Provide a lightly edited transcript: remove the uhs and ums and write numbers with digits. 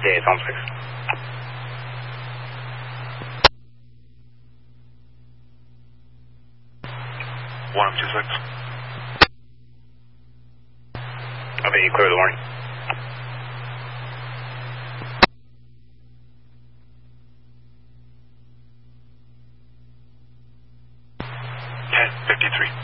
it's on 6. One 26. Okay, you clear the warning. Okay, 53.